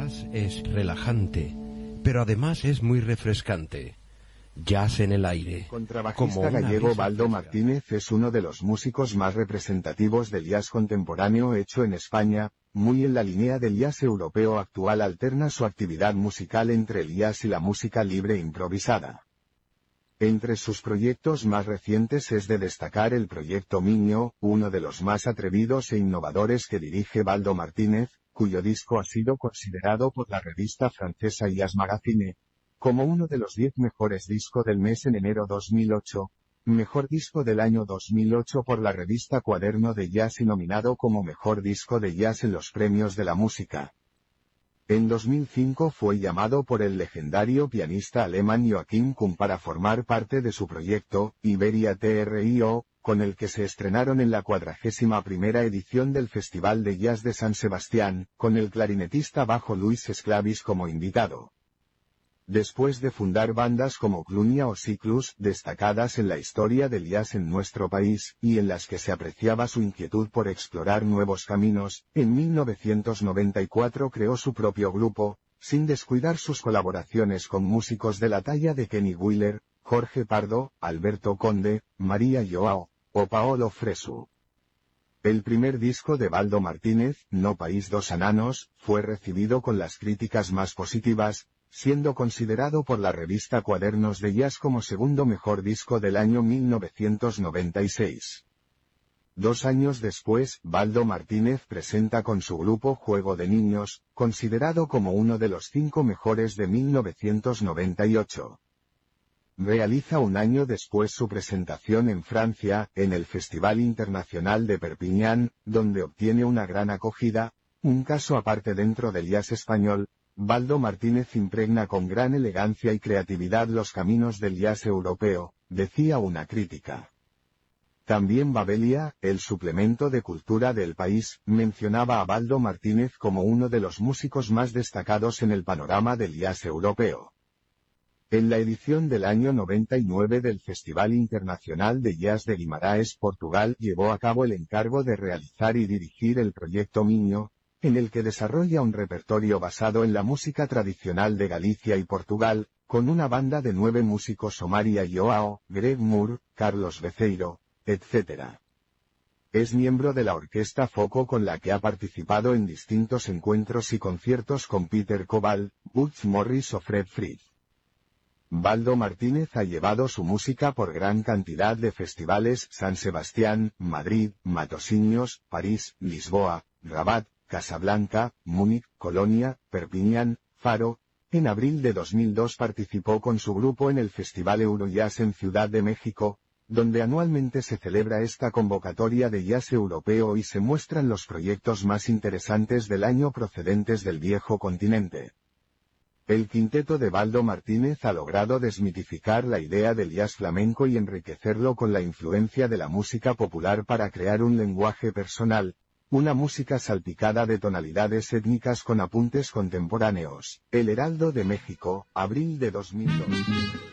jazz es relajante, pero además es muy refrescante. Jazz en el aire. El contrabajista gallego Baldo Martínez es uno de los músicos más representativos del jazz contemporáneo hecho en España, muy en la línea del jazz europeo actual. Alterna su actividad musical entre el jazz y la música libre improvisada. Entre sus proyectos más recientes es de destacar el proyecto Miño, uno de los más atrevidos e innovadores que dirige Baldo Martínez, cuyo disco ha sido considerado por la revista francesa Jazz Magazine como uno de los 10 mejores discos del mes en enero 2008, mejor disco del año 2008 por la revista Cuaderno de Jazz y nominado como mejor disco de jazz en los premios de la música. En 2005 fue llamado por el legendario pianista alemán Joachim Kuhn para formar parte de su proyecto, Iberia TRIO, con el que se estrenaron en la 41ª edición del Festival de Jazz de San Sebastián, con el clarinetista bajo Luis Esclavis como invitado. Después de fundar bandas como Clunia o Ciclus, destacadas en la historia del jazz en nuestro país, y en las que se apreciaba su inquietud por explorar nuevos caminos, en 1994 creó su propio grupo, sin descuidar sus colaboraciones con músicos de la talla de Kenny Wheeler, Jorge Pardo, Alberto Conde, María Joao, o Paolo Fresu. El primer disco de Baldo Martínez, No País dos Ananos, fue recibido con las críticas más positivas, siendo considerado por la revista Cuadernos de Jazz como segundo mejor disco del año 1996. 2 años después, Baldo Martínez presenta con su grupo Juego de Niños, considerado como uno de los 5 mejores de 1998. Realiza un año después su presentación en Francia, en el Festival Internacional de Perpiñán, donde obtiene una gran acogida, un caso aparte dentro del jazz español. Baldo Martínez impregna con gran elegancia y creatividad los caminos del jazz europeo, decía una crítica. También Babelia, el suplemento de cultura del país, mencionaba a Baldo Martínez como uno de los músicos más destacados en el panorama del jazz europeo. En la edición del año 99 del Festival Internacional de Jazz de Guimarães, Portugal, llevó a cabo el encargo de realizar y dirigir el proyecto Miño, en el que desarrolla un repertorio basado en la música tradicional de Galicia y Portugal, con una banda de 9 músicos: María Joao, Greg Moore, Carlos Beceiro, etc. Es miembro de la Orquesta Foco, con la que ha participado en distintos encuentros y conciertos con Peter Cobal, Butch Morris o Fred Frith. Baldo Martínez ha llevado su música por gran cantidad de festivales: San Sebastián, Madrid, Matosinhos, París, Lisboa, Rabat, Casablanca, Múnich, Colonia, Perpiñán, Faro. En abril de 2002 participó con su grupo en el Festival Eurojazz en Ciudad de México, donde anualmente se celebra esta convocatoria de jazz europeo y se muestran los proyectos más interesantes del año procedentes del viejo continente. El quinteto de Baldo Martínez ha logrado desmitificar la idea del jazz flamenco y enriquecerlo con la influencia de la música popular para crear un lenguaje personal, una música salpicada de tonalidades étnicas con apuntes contemporáneos. El Heraldo de México, abril de 2002.